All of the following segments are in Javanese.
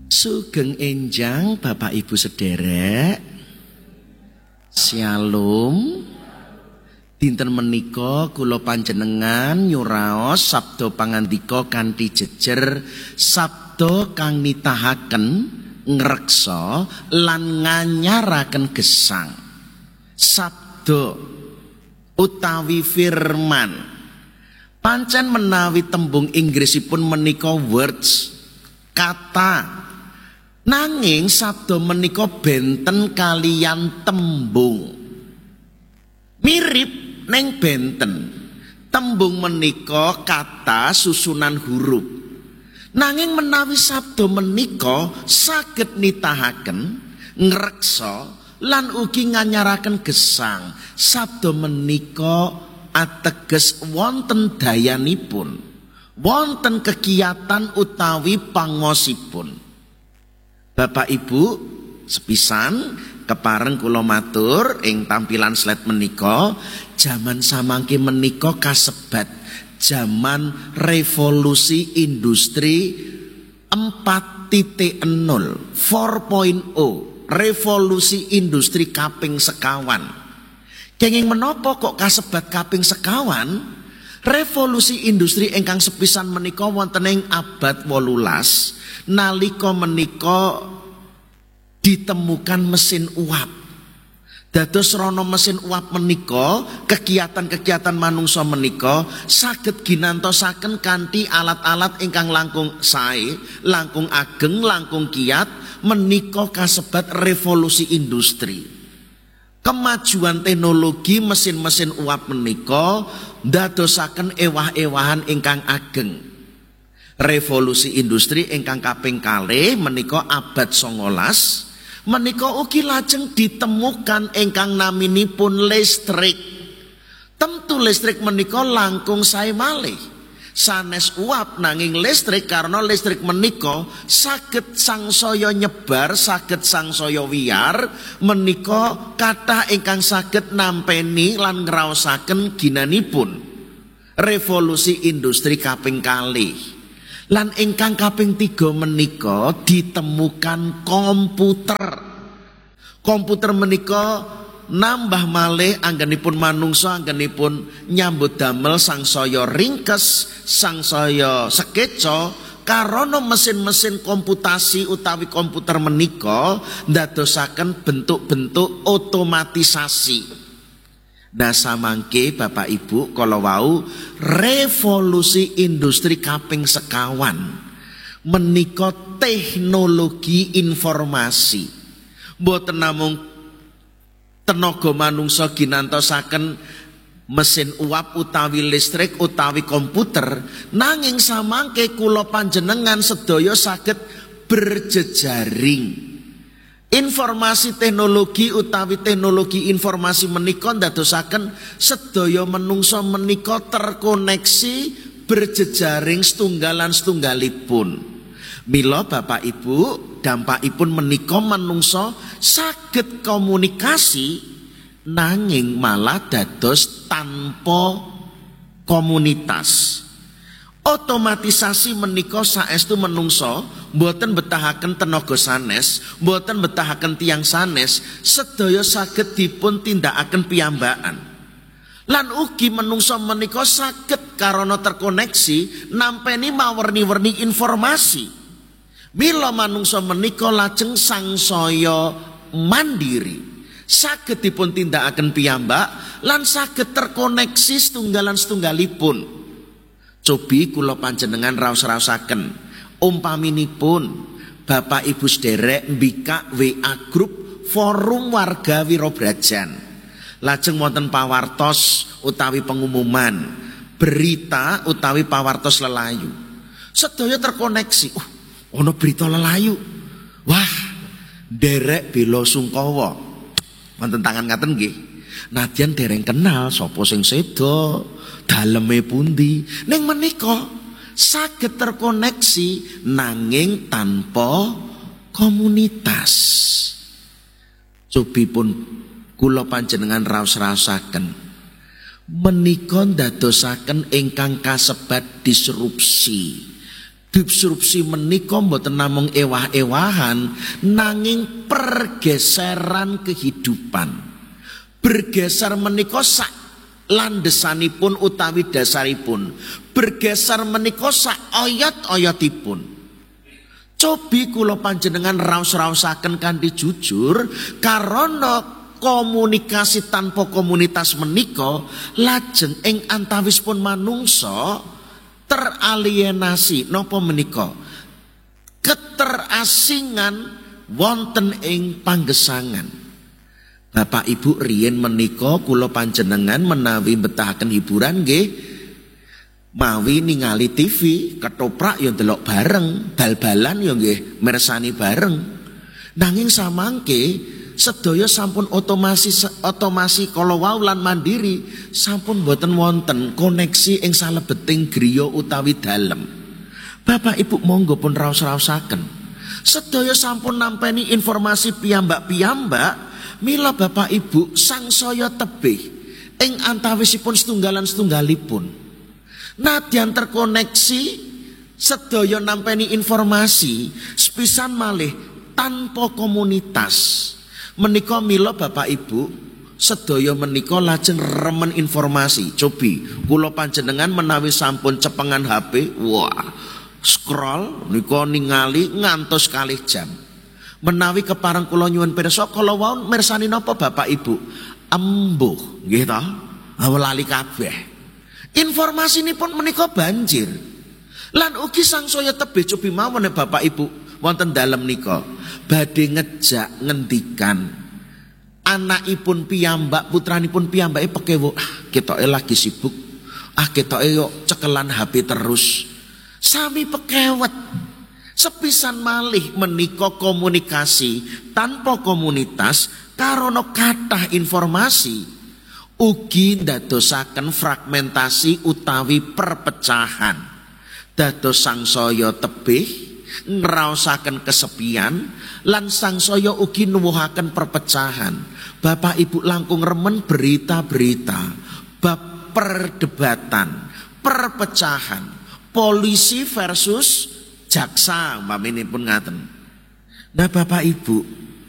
Sugeng enjang Bapak Ibu sederek, Shalom. Dinten menika kula panjenengan nyuraos sabda pangandika kanthi jejer, sabda kang nitahaken ngreksa lan nganyaraken gesang. Sabda utawi firman, pancen menawi tembung Inggrisipun menika words, kata. Nanging sabda menika benten kalian tembung. Mirip neng benten. Tembung menika kata susunan huruf. Nanging menawi sabda menika saged nitahaken ngreksa lan ugi nganyaraken gesang. Sabda menika ateges wonten dayanipun, wonten kegiatan utawi pangosipun. Bapak Ibu sepisan kepareng kula matur ing tampilan slide menika, jaman samangke menika kasebat jaman revolusi industri 4.0, 4.0, revolusi industri kaping sekawan. Kenging menapa kok kasebat kaping sekawan? Revolusi industri ingkang sepisan menika wonten ing abad 18 nalika menika ditemukan mesin uap. Dados rono mesin uap menika kegiatan-kegiatan manungsa menika saged ginantosaken kanthi alat-alat ingkang langkung sae, langkung ageng, langkung kiat menika kasebat revolusi industri. Kemajuan teknologi mesin-mesin uap menika ndadosaken ewah-ewahan ingkang ageng. Revolusi industri ingkang kaping kalih menika abad 19 menika ugi lajeng ditemukan ingkang naminipun listrik. Tentu listrik menika langkung sae malih sanes uap, nanging listrik karena listrik menika saged sangsaya nyebar, saged sangsaya wiyar, menika kathah ingkang saged nampeni lan ngraosaken ginanipun revolusi industri kaping kalih. Lan ingkang kaping 3 menika ditemukan komputer. Komputer menika nambah malih anggenipun manungsa, anggenipun nyambut damel sangsaya ringkes, sangsaya sekeca. Karana mesin-mesin komputasi utawi komputer menika ndadosaken bentuk-bentuk otomatisasi. Nah samangke Bapak Ibu kala wau revolusi industri kaping sekawan menika teknologi informasi. Mboten namung tenaga manungsa ginantosaken mesin uap utawi listrik utawi komputer, nanging samangke kula panjenengan sedaya saged berjejaring. Informasi teknologi utawi teknologi informasi menika ndadosaken sedaya manungsa menika terkoneksi berjejaring setunggalan-setunggalipun. Mila Bapak Ibu, dampakipun menika manungsa saged komunikasi nanging malah dados tanpa komunitas. Otomatisasi menika saestu manungsa mboten betahaken tenaga sanes, mboten betahaken tiyang sanes, sedaya saged dipun tindakaken piyambakan. Lan ugi manungsa menika saged karana terkoneksi nampeni mawerni-werni informasi. Mila manungsa menika lajeng sangsaya mandiri, saged dipun tindakaken piyambak lan saged terkoneksi setunggalan-setunggalipun. Cobi kula panjenengan raos-raosaken umpaminipun Bapak Ibu sederek mbikak WA grup forum warga Wirobrajan. Lajeng wonten pawartos utawi pengumuman, berita utawi pawartos lelayu. Sedaya terkoneksi. Ana berita lelayu. Wah, derek bela sungkawa. Wonten tangan ngaten nggih. Nadyan dereng kenal sapa sing seda, daleme pundi. Ning menika saged terkoneksi nanging tanpa komunitas. Cobipun kula panjenengan raos-raosaken menika ndadosaken ingkang kasebat disrupsi. Disrupsi menika mboten namung ewah-ewahan, nanging pergeseran kehidupan. Bergeser menika sak landesanipun utawi dasaripun. Bergeser menika sak oyot-oyotipun. Cobi kula panjenengan raos-raosaken kanthi jujur, karana komunikasi tanpa komunitas menika lajeng ing antawisipun manungsa teralienasi napa menika, keterasingan wonten ing panggesangan. Bapak Ibu riyen menika kula panjenengan menawi betahaken hiburan nggih mawi ningali TV, ketoprak ya ndelok bareng, bal-balan ya nggih mirsani bareng. Nanging samangke sedaya sampun otomasi kala wau lan mandiri, sampun boten wonten koneksi ing salebeting griya utawi dalem. Bapak Ibu monggo pun raos-raosaken. Sedaya sampun nampeni informasi piyambak-piyambak, mila Bapak Ibu sangsaya tebih ing antawisipun setunggalan-setunggalipun. Nadyan terkoneksi sedaya nampeni informasi sepisan malih tanpa komunitas. Menika mila Bapak Ibu sedaya menika lajeng remen informasi. Cobi kula panjenengan menawi sampun cepengan HP, wah scroll nika ningali ngantos kalih jam. Menawi kepareng kula nyuwun pirsa kala wau mirsani napa Bapak Ibu? Embuh nggih ta? Lali kabeh. Informasinipun menika banjir. Lan ugi sangsaya tebih cobi mawon Bapak Ibu wonten dalem nika badhe ngejak ngendikan anakipun piyambak, putranipun piyambake pekewo, ketoke lagi sibuk, ketoke yo cekelan HP terus. Sami pekewet. Sepisan malih menika komunikasi tanpa komunitas karena kathah informasi ugi ndadosaken fragmentasi utawi perpecahan. Dados sangsaya tebih ngraosaken kesepian lan sangsaya ugi nuwuhaken perpecahan. Bapak Ibu langkung remen berita-berita bab perdebatan, perpecahan, polisi versus jaksa umpaminipun ngaten. Nah Bapak Ibu,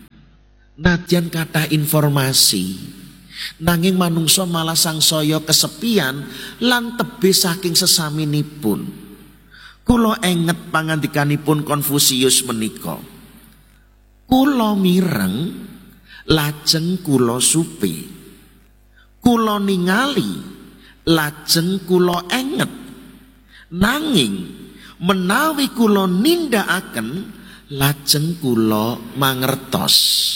nadyan kathah informasi nanging manungsa malah sangsaya kesepian lan tebih saking sesaminipun. Kula enget pangandikanipun Konfusius menika. Kula mireng lajeng kula supi. Kula ningali lajeng kula enget. Nanging menawi kula nindakaken lajeng kula mangertos.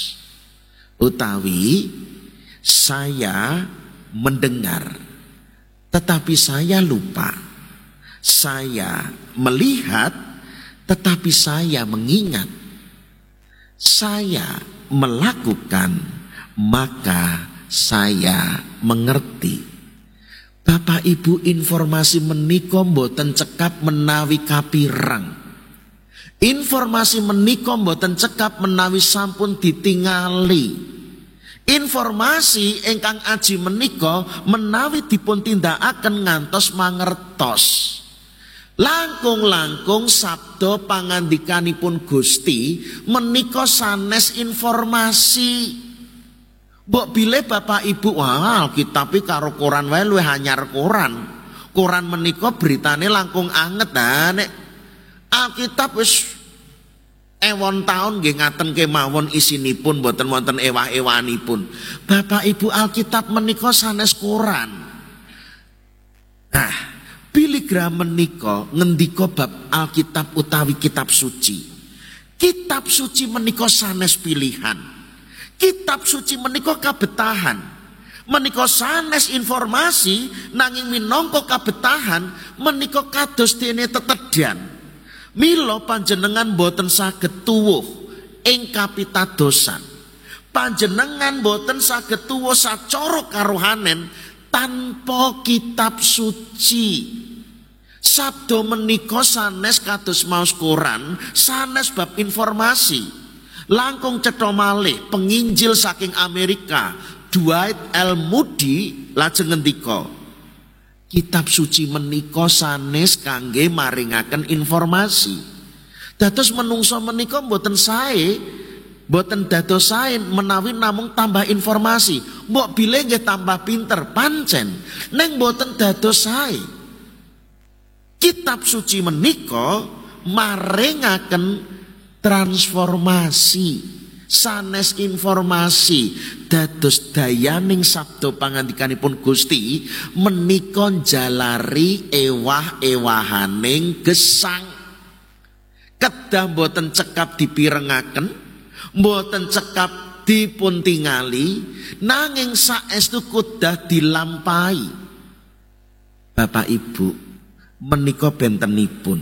Utawi saya mendengar tetapi saya lupa. Saya melihat tetapi saya mengingat. Saya melakukan maka saya mengerti. Bapak Ibu informasi menika mboten cekap menawi kapirang. Informasi menika mboten cekap menawi sampun ditingali. Informasi ingkang aji menika menawi dipun tindakaken ngantos mangertos. Langkung-langkung sabda pangandikanipun Gusti menika sanes informasi. Mbok bilih Bapak Ibu, wah Alkitab karo koran wae luwih anyar koran. Koran menika beritane langkung anget nek Alkitab wis ewon taun nggih ngaten kemawon isinipun boten wonten ewah-ewanipun. Bapak Ibu Alkitab menika sanes koran. Nah, Biligram menika ngendika bab Alkitab utawi kitab suci. Kitab suci menika sanes pilihan. Kitab suci menika kabetahan. Menika sanes informasi nanging minangka kabetahan menika kados dene tetedhan. Mila panjenengan boten saged tuwuh ing kapitadosan. Panjenengan boten saged tuwuh sacara karohanen tanpa kitab suci. Sabda menika sanes kados maos koran, sanes bab informasi. Langkung cetha malih penginjil saking Amerika, Dwight L. Moody lajeng ngendika, Kitab suci menika sanes kangge maringaken informasi. Dados menungso menika mboten sae, mboten dados sae menawi namung tambah informasi. Mbok bilih nggih tambah pinter pancen, ning mboten dados sae. Kitab suci menika maringaken transformasi. Sanes informasi dados dayaning sabda pangandikanipun Gusti menika njalari ewah-ewahaning gesang. Kedah mboten cekap dipirengaken, mboten cekap dipuntingali, nanging saestu kedah dilampahi. Bapak Ibu, menika bentenipun.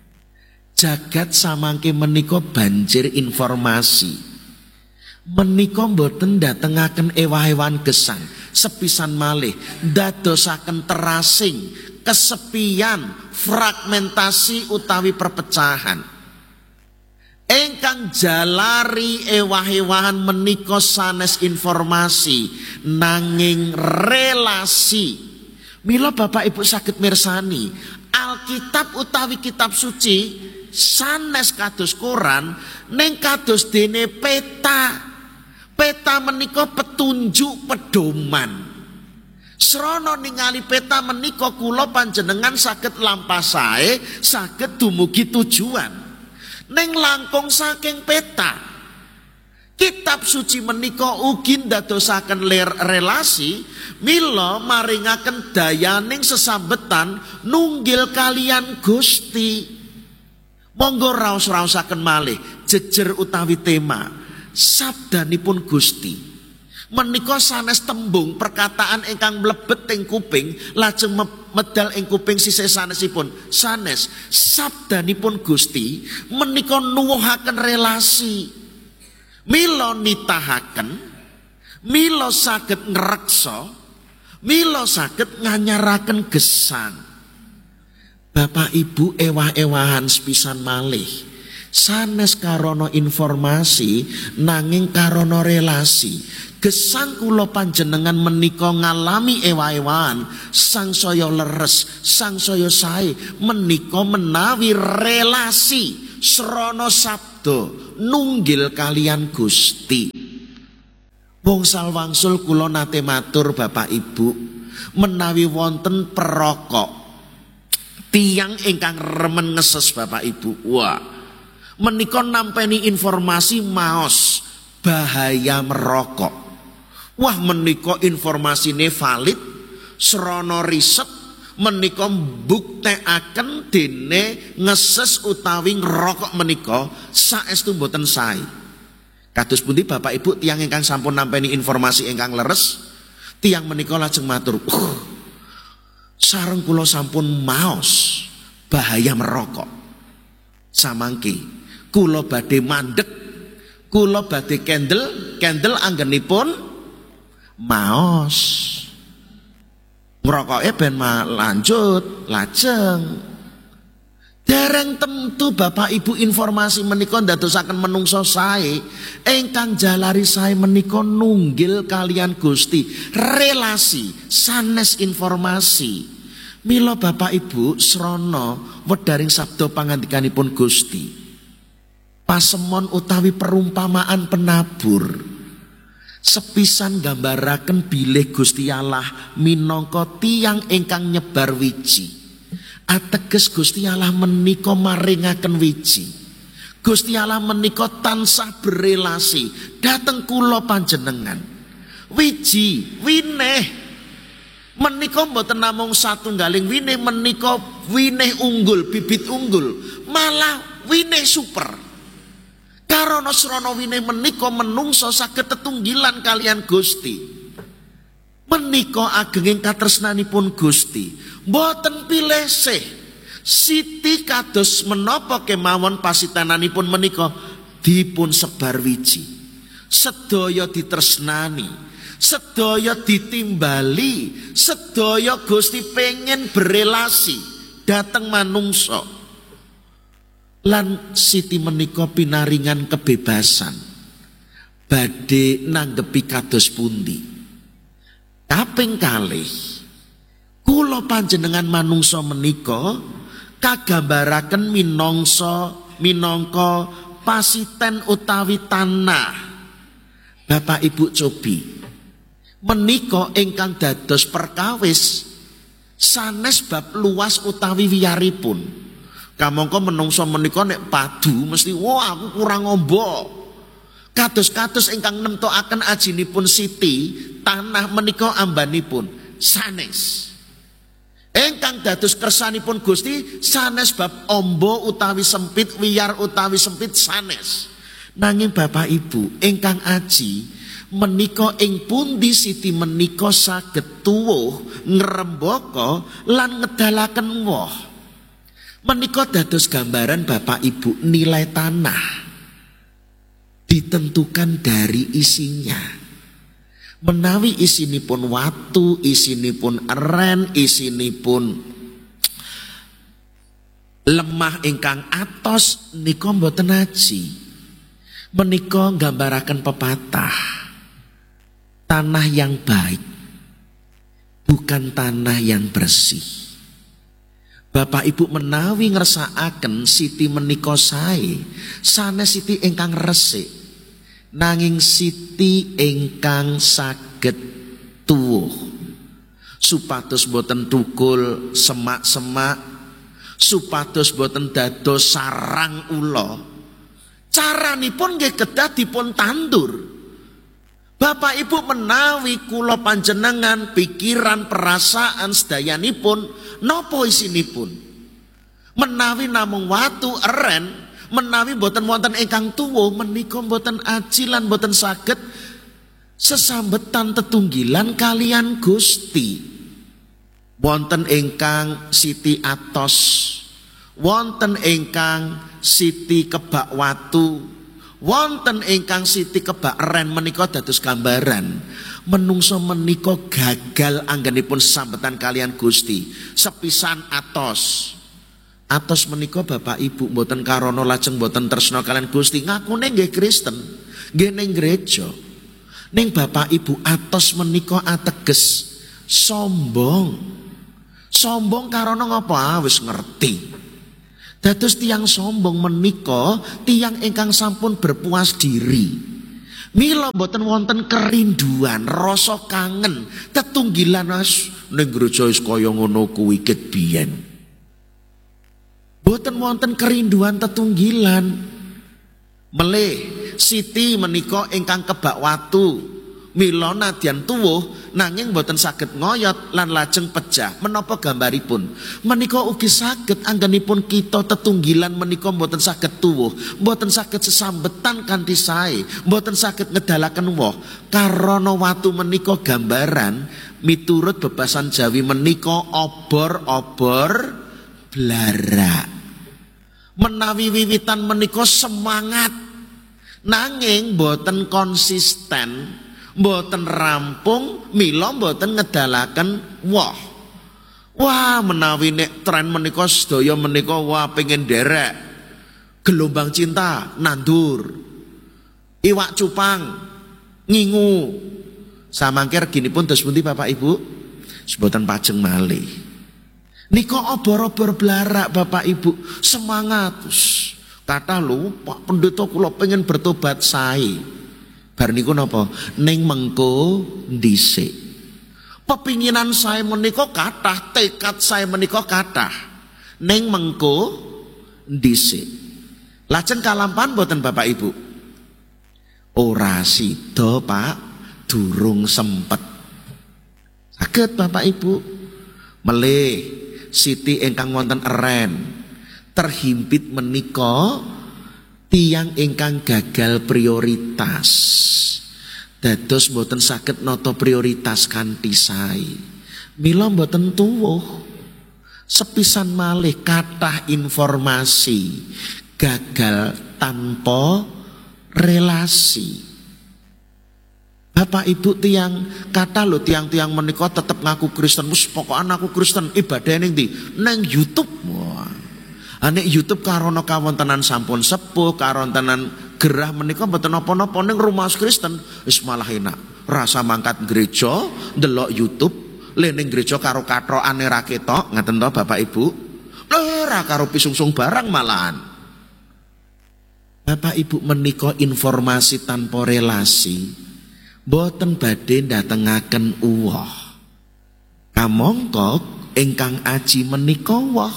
Jagat samangke menika banjir informasi. Menika mboten ndatengaken ewah-ewahan gesang, sepisan malih ndadosaken terasing, kesepian, fragmentasi utawi perpecahan. Engkang jalari ewah-ewahan menika sanes informasi nanging relasi. Mila Bapak Ibu saged mirsani, Alkitab utawi kitab suci sanes kados koran ning kados dene peta. Peta menika petunjuk pedoman. Srana ningali peta menika kula panjenengan saged lampasae, saged dumugi tujuan. Ning langkung saking peta. Kitab suci menika ugi ndadosaken relasi, mila maringaken dayaning sesambetan nunggil kalian Gusti. Monggo raos-raosaken malih jejer utawi tema sabdanipun Gusti. Menika sanes tembung perkataan ingkang mlebet ing kuping lajeng medal ing kuping sisih sanesipun. Sanes sabdanipun Gusti menika nuwuhaken relasi. Mila nitahaken, mila saged ngreksa, mila saged nganyaraken gesang. Bapak Ibu ewah-ewahan sepisan malih. Sanes karono informasi nanging karono relasi. Gesang kula panjenengan menika ngalami ewah-ewahan sangsaya leres, sangsaya sae menika menawi relasi srana sabda nunggil kalian Gusti. Wongsal wangsul kula nate matur Bapak Ibu, menawi wonten perokok tiyang ingkang remen ngeses Bapak Ibu, wah menika nampeni informasi maos bahaya merokok. Wah menika informasine valid, srana riset menika mbuktekaken dene ngeses utawi ngerokok menika saestu mboten sae. Kados pundi Bapak Ibu tiyang ingkang sampun nampeni informasi ingkang leres, tiyang menika lajeng matur, sareng kula sampun maos bahaya merokok. Samangke kula badhe mandeg, kula badhe kendel anggenipun maos. Ngrokoke ben lanjut lajeng. Dereng tentu Bapak Ibu informasi menika ndadosaken menungso sae ingkang jalari sae menika nunggil kalian Gusti. Relasi sanes informasi. Mila Bapak Ibu srana wedaring sabda pangandikanipun Gusti. Pasemon utawi perumpamaan penabur sepisan gambaraken bilih Gusti Allah minangka tiyang ingkang nyebar wiji. Ateges Gusti Allah menika maringaken wiji. Gusti Allah menika tansah berelasi dhateng kula panjenengan. Wiji, winih menika mboten namung satunggaling winih, menika winih unggul, bibit unggul, malah winih super. Karana srana winih menika menungso saged tetunggilan kalian Gusti. Menika agenging katresnanipun Gusti, mboten pilesih. Siti kados menapa kemawon pasitananipun menika dipun sebar wiji. Sedaya ditresnani, sedaya ditimbali, sedaya Gusti pengen berelasi dhateng manungsa. Lan Siti menika pinaringan kebebasan badhe nanggepi kados pundi. Kaping kalih Kula panjenengan manungsa menika kagambaraken minangka pasiten utawi tanah. Bapak Ibu cobi menika ingkang dados perkawis sanes bab luas utawi wiyaripun. Kamangka menungso menika nek padu mesti wah aku kurang ngombo. Kados-kados ingkang nemtokaken ajinipun Siti tanah menika ambanipun sanes. Ingkang dados kersanipun Gusti sanes bab ombo utawi sempit, wiyar utawi sempit sanes. Nanging Bapak Ibu ingkang aji menika ing pundi Siti menika saged tuwuh ngrembaka lan ngedalaken woh. Menika dados gambaran Bapak Ibu nilai tanah ditentukan dari isinya. Menawi isinipun watu, isinipun eren, isinipun lemah ingkang atos nika mboten aji. Menika nggambaraken pepatah. Tanah yang baik bukan tanah yang bersih. Bapak Ibu menawi ngersakaken Siti menika sae, sanes Siti ingkang resik. Nanging Siti ingkang saged tuwuh supados boten tukul semak-semak, supados boten dados sarang ula. Caranipun nggih kedah dipun tandur. Bapak Ibu menawi kula panjenengan pikiran perasaan sedayanipun napa isinipun. Menawi namung watu eren, menawi boten wonten ingkang tuwuh menika boten aji lan boten saged sesambetan tetunggilan kalian Gusti. Wonten ingkang Siti atos, wonten ingkang Siti kebak watu, wonten ingkang Siti kebak eren menika dados gambaran menungso menika gagal anggenipun sesambetan kalian Gusti. Sepisan atos. Atos menika Bapak Ibu mboten karono lajeng mboten tresna kalian Gusti, ngakune nggih Kristen, nggih ning gereja. Ning Bapak Ibu atos menika ateges sombong. Sombong karono ngapa? Wis ngerti. Dados tiyang sombong menika tiyang ingkang sampun berpuas diri. Mila mboten wonten kerinduan, rasa kangen, tetunggilan as ning gereja wis kaya ngono kuwi ket biyen. Boten wonten kerinduan tetunggilan. Melih Siti menika ingkang kebak watu. Mila nadyan tuwuh nanging boten saged ngoyot lan lajeng pejah. Menapa gambaripun? Menika ugi saged anggenipun kita tetunggilan menika boten saged tuwuh, boten saged sesambetan kanthi sae, boten saged ngedalaken woh. Karana watu menika gambaran miturut bebasan Jawi menika obor-obor blarak. Menawi wiwitan menika semangat nanging boten konsisten, boten rampung, mila boten ngedalaken woh. Wah menawi nek tren menika sedaya menika wah pengen derek gelombang cinta nandur, iwak cupang ngingu samangke reginipun dos pundi Bapak Ibu boten pajeng malih. Nika obor-obor blarak Bapak Ibu, semangat. Kata lho, Pak Pendeta kula pengen bertobat sae. Bar niku napa? Ning mengko dhisik. Pepinginan saya menika kathah, tekad saya menika kathah. Ning mengko dhisik. Lajeng kalampan boten Bapak Ibu? Ora sida, Pak, durung sempet. Saged Bapak Ibu. Melih Siti ingkang wonten eren terhimpit menika tiyang ingkang gagal prioritas. Dados mboten saged nata prioritas kanthi sae. Mila mboten tuwuh. Sepisan malih kathah informasi gagal tanpa relasi. Bapak Ibu tiang kata lo tiang-tiang menika tetep ngaku Kristen, mus pokokan aku Kristen ibadah ning ndi? Nang YouTube. Wah. Nek YouTube karana kawontenan sampun sepuh, kawontenan gerah menika mboten napa-napa ning rumah Kristen wis malah enak. Rasa mangkat gereja, ndelok YouTube, Le ning gereja karo kathokane ra ketok, ngaten to Bapak Ibu. Ora karo pisungsung barang malahan. Bapak Ibu menika informasi tanpa relasi boten badhe ndatengaken uwah. Kamangka ingkang aji menika wah.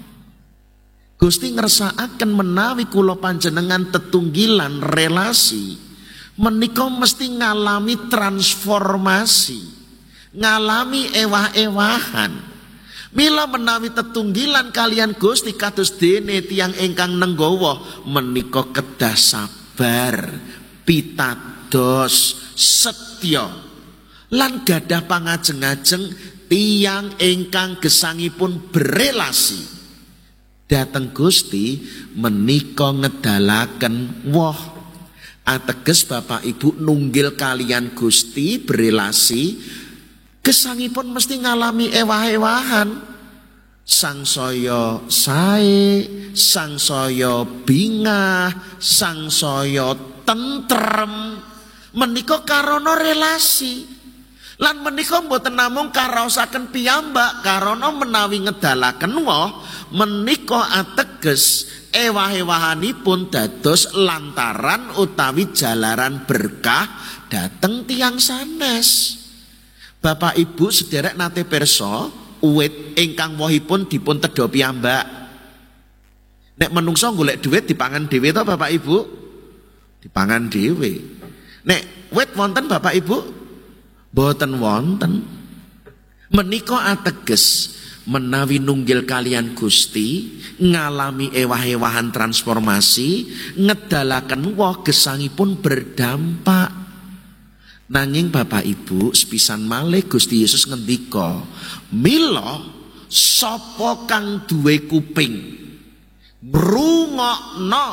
Gusti ngersakaken menawi kula panjenengan tetunggilan relasi menika mesti ngalami transformasi, ngalami ewah-ewahan. Mila menawi tetunggilan kalian Gusti kados dene tiyang ingkang nenggawa menika kedah sabar, pitados, setya lan gadah pangajeng-ajeng tiyang ingkang gesangipun berelasi dhateng Gusti menika ngedalaken woh. Ateges Bapak Ibu nunggil kalian Gusti berelasi gesangipun mesti ngalami ewah-ewahan. Sangsaya sae, sangsaya bingah, sangsaya tentrem menika karana relasi. Lan menika mboten namung karaosaken piyambak karana menawi ngedalaken woh menika ateges ewah-ewahanipun dados lantaran utawi jalaran berkah dateng tiyang sanes. Bapak Ibu sederek nate pirsa uwit ingkang wohipun dipun tedha piyambak. Nek menungso golek dhuwit dipangan dhewe to Bapak Ibu? Dipangan dhewe. Nek wit wonten Bapak Ibu? Boten wonten. Menika ateges menawi nunggil kalian Gusti ngalami ewah-ewahan transformasi ngedalaken woh gesangipun berdampak. Nanging Bapak Ibu sepisan malih Gusti Yesus ngendika, "Mila sapa kang duwe kuping ngrungokno."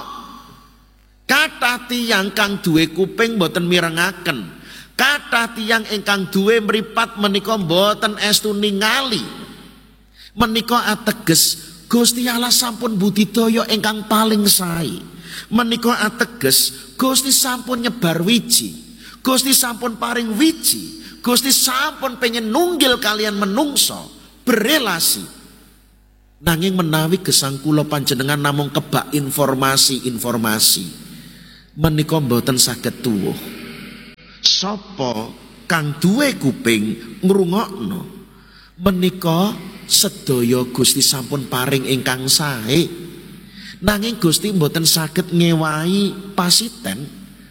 Kathah tiyang kang duwe kuping boten mirengaken. Kathah tiyang ingkang duwe mripat menika mboten estu ningali. Menika ateges Gusti Allah sampun budidaya ingkang paling sae. Menika ateges Gusti sampun nyebar wiji. Gusti sampun paring wiji. Gusti sampun pengen nunggil kalian menungso berelasi. Nanging menawi gesang kula panjenengan namung kebak informasi-informasi menika mboten saged tuwuh. Sapa kang duwe kuping ngrungokno menika sedaya Gusti sampun paring ingkang sae. Nanging Gusti mboten saged ngewahi pasiten,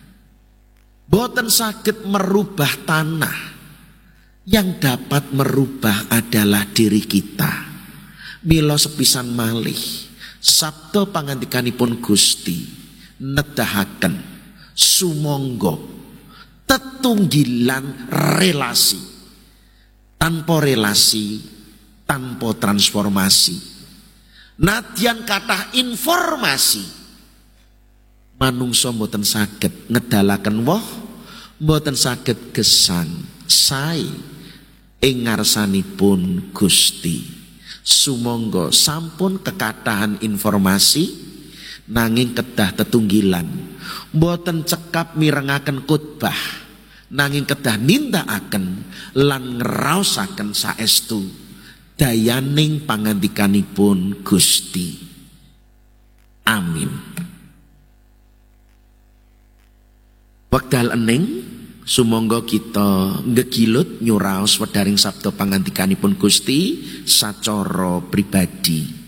mboten saged merubah tanah. Yang dapat merubah adalah diri kita. Mila sepisan malih sabda pangandikanipun Gusti nedahaken sumangga tetunggilan relasi. Tanpa relasi, tanpa transformasi, nadyan kathah informasi, manungsa mboten saged ngedalaken woh, mboten saged gesang sae ing ngarsanipun Gusti. Sumangga sampun kekathahan informasi nanging kedah tetunggilan, mboten cekap mirengaken khotbah nanging kedah nindakaken lan ngraosaken saestu dayaning pangandikanipun Gusti. Amin. Wekdal ening sumangga kita ngegilut nyuraos wedaring sabda pangandikanipun Gusti sacara pribadi.